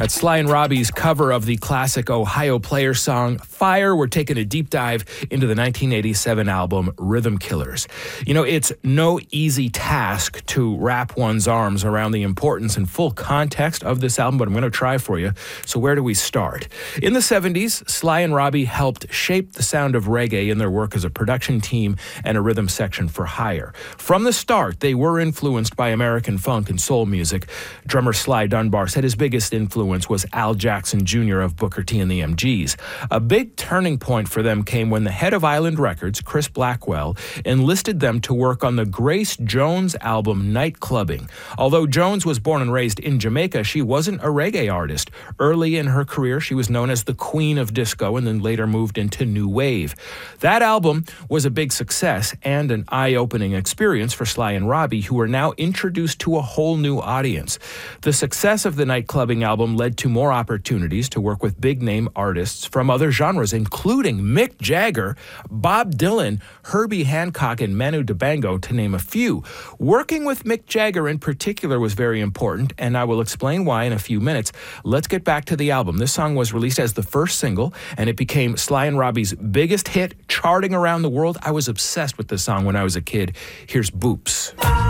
That's Sly and Robbie's cover of the classic Ohio Players song, Fire. We're taking a deep dive into the 1987 album, Rhythm Killers. You know, it's no easy task to wrap one's arms around the importance and full context of this album, but I'm going to try for you. So where do we start? In the 70s, Sly and Robbie helped shape the sound of reggae in their work as a production team and a rhythm section for hire. From the start, they were influenced by American funk and soul music. Drummer Sly Dunbar said his biggest influence was Al Jackson Jr. of Booker T and the MGs. A big turning point for them came when the head of Island Records, Chris Blackwell, enlisted them to work on the Grace Jones album, Night Clubbing. Although Jones was born and raised in Jamaica, she wasn't a reggae artist. Early in her career, she was known as the Queen of Disco and then later moved into New Wave. That album was a big success and an eye-opening experience for Sly and Robbie, who were now introduced to a whole new audience. The success of the Night Clubbing album led to more opportunities to work with big-name artists from other genres, including Mick Jagger, Bob Dylan, Herbie Hancock, and Manu Dibango, to name a few. Working with Mick Jagger in particular was very important, and I will explain why in a few minutes. Let's get back to the album. This song was released as the first single, and it became Sly and Robbie's biggest hit, charting around the world. I was obsessed with this song when I was a kid. Here's Boops.